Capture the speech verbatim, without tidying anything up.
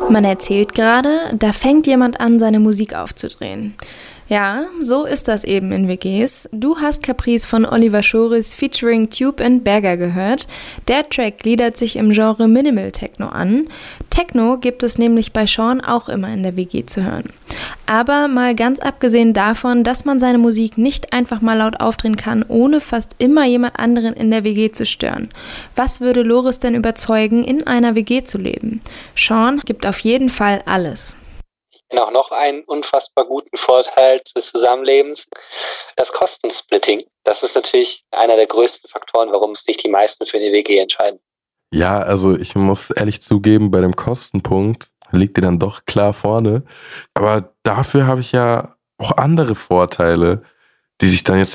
Man erzählt gerade, da fängt jemand an, seine Musik aufzudrehen. Ja, so ist das eben in W Gs. Du hast Caprice von Oliver Schoris featuring Tube and Berger gehört. Der Track gliedert sich im Genre Minimal Techno an. Techno gibt es nämlich bei Sean auch immer in der W G zu hören. Aber mal ganz abgesehen davon, dass man seine Musik nicht einfach mal laut aufdrehen kann, ohne fast immer jemand anderen in der W G zu stören. Was würde Loris denn überzeugen, in einer W G zu leben? Sean gibt auf jeden Fall alles. Ich kenne auch noch einen unfassbar guten Vorteil des Zusammenlebens, das Kostensplitting. Das ist natürlich einer der größten Faktoren, warum sich die meisten für eine W G entscheiden. Ja, also ich muss ehrlich zugeben, bei dem Kostenpunkt liegt ihr dann doch klar vorne. Aber dafür habe ich ja auch andere Vorteile, die sich dann jetzt